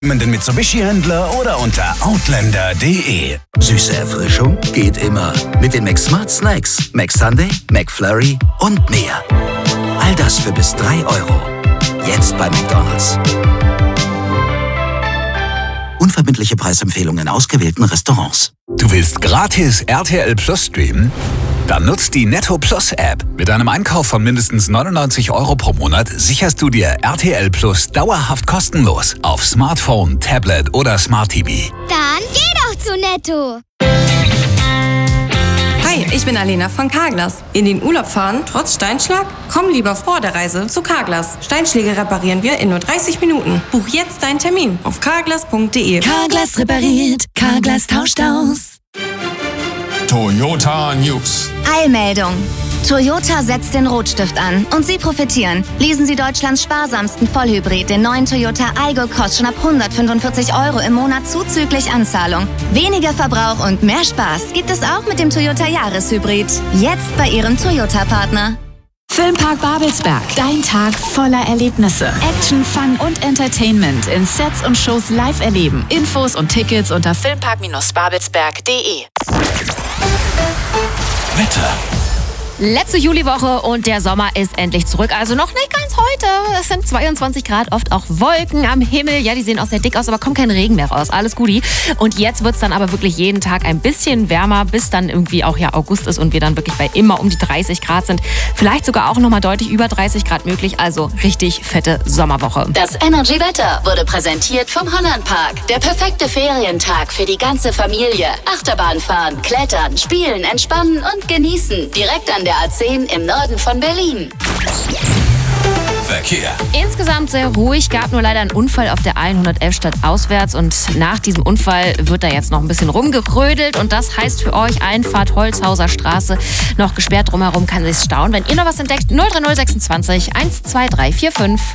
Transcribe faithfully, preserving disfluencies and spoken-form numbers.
Den Mitsubishi-Händler oder unter outlander punkt de. Süße Erfrischung geht immer. Mit den McSmart Snacks, McSunday, McFlurry und mehr. All das für bis drei Euro. Jetzt bei McDonald's. Unverbindliche Preisempfehlungen in ausgewählten Restaurants. Du willst gratis R T L Plus streamen? Dann nutzt die Netto Plus App. Mit einem Einkauf von mindestens neunundneunzig Euro pro Monat sicherst du dir R T L Plus dauerhaft kostenlos auf Smartphone, Tablet oder Smart T V. Dann geh doch zu Netto! Hi, ich bin Alena von Carglass. In den Urlaub fahren, trotz Steinschlag? Komm lieber vor der Reise zu Carglass. Steinschläge reparieren wir in nur dreißig Minuten. Buch jetzt deinen Termin auf carglass punkt de. Carglass repariert, Carglass tauscht aus. Toyota News. Eilmeldung. Toyota setzt den Rotstift an und Sie profitieren. Leasen Sie Deutschlands sparsamsten Vollhybrid, den neuen Toyota Aygo, kostet schon ab hundertfünfundvierzig Euro im Monat zuzüglich Anzahlung. Weniger Verbrauch und mehr Spaß gibt es auch mit dem Toyota Jahreshybrid. Jetzt bei Ihrem Toyota-Partner. Filmpark Babelsberg. Dein Tag voller Erlebnisse. Action, Fun und Entertainment in Sets und Shows live erleben. Infos und Tickets unter filmpark babelsberg punkt de. Wetter. Letzte Juliwoche und der Sommer ist endlich zurück. Also noch nicht ganz heute. Es sind zweiundzwanzig Grad, oft auch Wolken am Himmel. Ja, die sehen auch sehr dick aus, aber kommt kein Regen mehr raus. Alles Guti. Und jetzt wird es dann aber wirklich jeden Tag ein bisschen wärmer, bis dann irgendwie auch ja August ist und wir dann wirklich bei immer um die dreißig Grad sind. Vielleicht sogar auch nochmal deutlich über dreißig Grad möglich. Also richtig fette Sommerwoche. Das Energy Wetter wurde präsentiert vom Hollandpark. Der perfekte Ferientag für die ganze Familie. Achterbahn fahren, klettern, spielen, entspannen und genießen. Direkt an der A zehn im Norden von Berlin. Verkehr. Insgesamt sehr ruhig, gab nur leider einen Unfall auf der A hundertelf Stadt auswärts und nach diesem Unfall wird da jetzt noch ein bisschen rumgebrödelt und das heißt für euch Einfahrt Holzhauser Straße noch gesperrt drumherum, kann sich stauen. Wenn ihr noch was entdeckt, null drei null sechsundzwanzig eins zwei drei vier fünf.